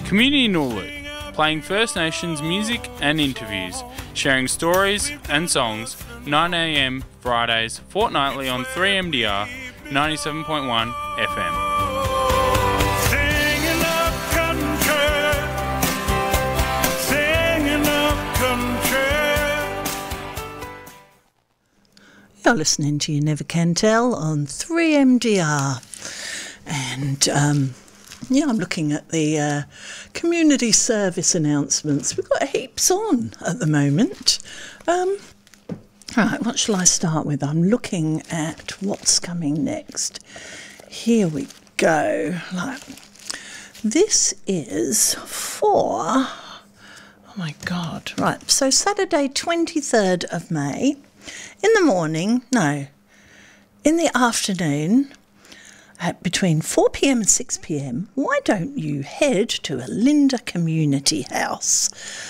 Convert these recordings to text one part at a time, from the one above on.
Community Nulu, playing First Nations music and interviews, sharing stories and songs, 9am Fridays, fortnightly on 3MDR 97.1 FM. You're listening to You Never Can Tell on 3MDR. And, I'm looking at the community service announcements. We've got heaps on at the moment. Right, what shall I start with? I'm looking at what's coming next. Here we go. This is for... Oh, my God. Right, so Saturday, 23rd of May... in the afternoon, at between 4pm and 6pm, why don't you head to Alinda Community House,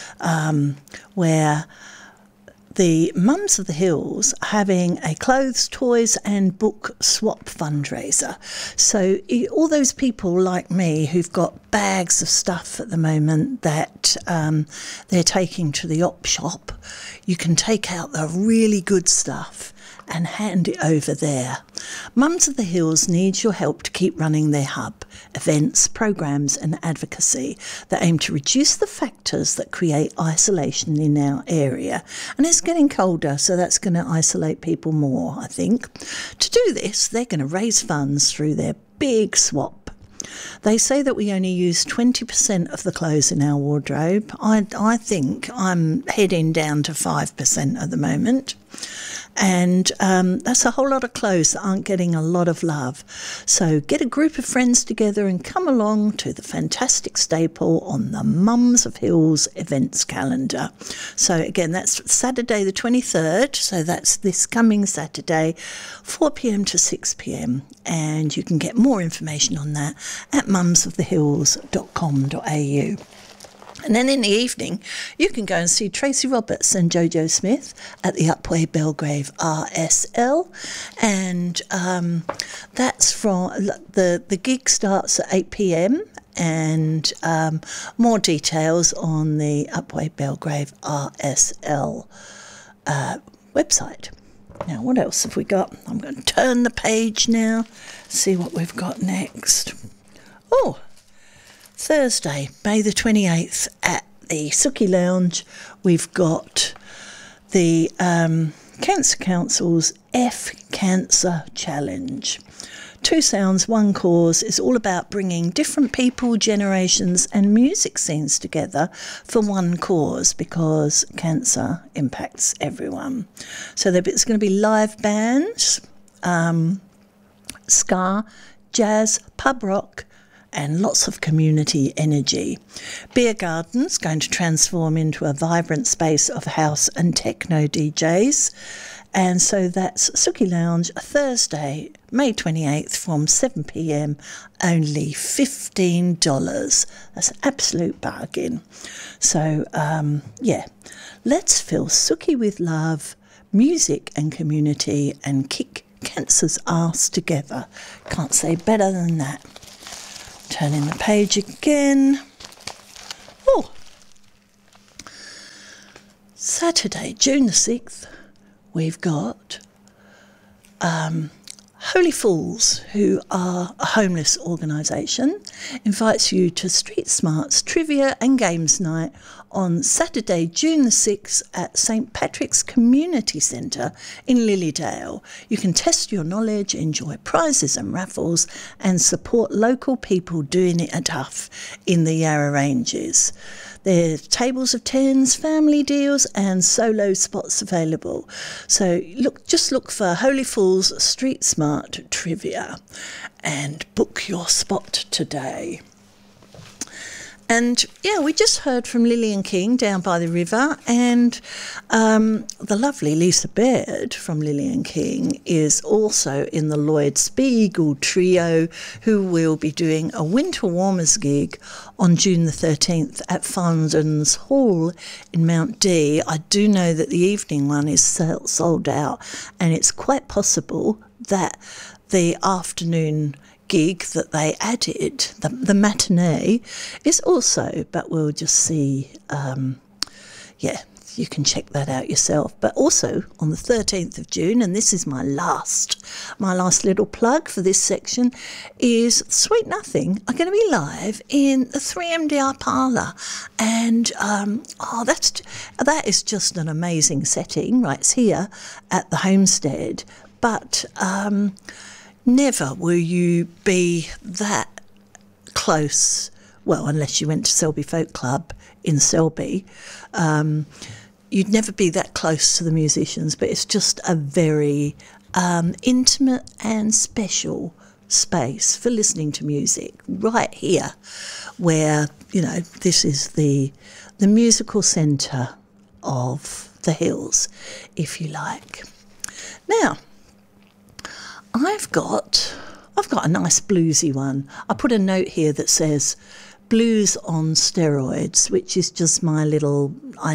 where the Mums of the Hills are having a clothes, toys and book swap fundraiser. So all those people like me who've got bags of stuff at the moment that they're taking to the op shop, you can take out the really good stuff and hand it over there. Mums of the Hills needs your help to keep running their hub, events, programs and advocacy that aim to reduce the factors that create isolation in our area. And it's getting colder, so that's going to isolate people more, I think. To do this, they're going to raise funds through their big swap. They say that we only use 20% of the clothes in our wardrobe. I think I'm heading down to 5% at the moment. And that's a whole lot of clothes that aren't getting a lot of love. So get a group of friends together and come along to the fantastic staple on the Mums of Hills events calendar. So again, that's Saturday the 23rd, so that's this coming Saturday, 4pm to 6pm. And you can get more information on that at mumsofthehills.com.au. And then in the evening, you can go and see Tracy Roberts and Jojo Smith at the Upwey Belgrave RSL. And that's from the gig starts at 8pm. And more details on the Upwey Belgrave RSL website. Now, what else have we got? I'm going to turn the page now, see what we've got next. Oh, Thursday, May the 28th at the Suki Lounge, we've got the Cancer Council's F Cancer Challenge. 2 sounds, 1 cause is all about bringing different people, generations and music scenes together for one cause, because cancer impacts everyone. So there's going to be live bands, ska, jazz, pub rock, and lots of community energy. Beer Garden's going to transform into a vibrant space of house and techno DJs. And so that's Suki Lounge, Thursday, May 28th from 7pm, only $15. That's an absolute bargain. So, let's fill Suki with love, music and community, and kick cancer's arse together. Can't say better than that. Turning the page again. Oh, Saturday, June the 6th, we've got Holy Fools, who are a homeless organisation, invites you to Street Smarts Trivia and Games Night on Saturday, June the 6th at St Patrick's Community Centre in Lilydale. You can test your knowledge, enjoy prizes and raffles and support local people doing it tough in the Yarra Ranges. There's tables of 10s, family deals and solo spots available. So just look for Holy Fools Street Smart Trivia and book your spot today. And we just heard from Lillian King down by the river, and the lovely Lisa Baird from Lillian King is also in the Lloyd Spiegel Trio, who will be doing a Winter Warmers gig on June the 13th at Fountains Hall in Mount D. I do know that the evening one is sold out, and it's quite possible that the afternoon gig that they added, the matinee, is also, but we'll just see, you can check that out yourself. But also on the 13th of June, and this is my last little plug for this section, is Sweet Nothing are going to be live in the 3MDR Parlour. And that is just an amazing setting, right? It's here at the Homestead. But never will you be that close, well, unless you went to Selby Folk Club in Selby, you'd never be that close to the musicians, but it's just a very intimate and special space for listening to music right here, where, this is the musical centre of the hills, if you like. Now, I've got a nice bluesy one. I put a note here that says blues on steroids, which is just my little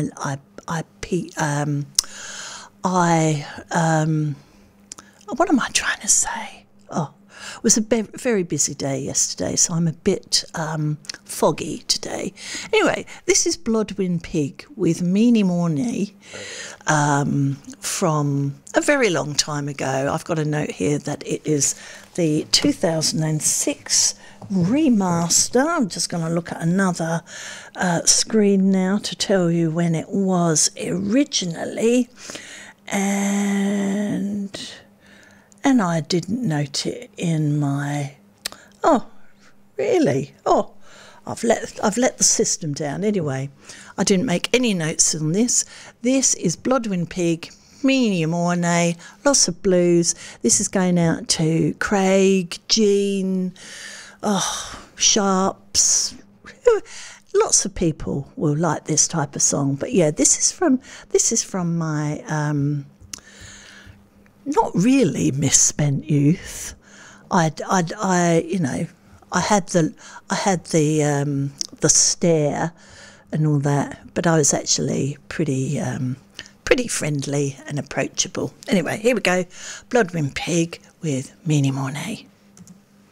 what am I trying to say? Oh, it was a very busy day yesterday, so I'm a bit foggy today. Anyway, this is Blodwyn Pig with Meanie Morney from a very long time ago. I've got a note here that it is the 2006 remaster. I'm just going to look at another screen now to tell you when it was originally, and I didn't note it in my. Oh, really? Oh, I've let the system down. Anyway, I didn't make any notes on this. This is Blodwyn Pig, Meanie Mornay, lots of blues. This is going out to Craig, Jean, Sharps. Lots of people will like this type of song. But yeah, this is from my not really misspent youth. I had the stare and all that, but I was actually pretty friendly and approachable. Anyway, here we go. Blodwyn Pig with Meanie Mornay.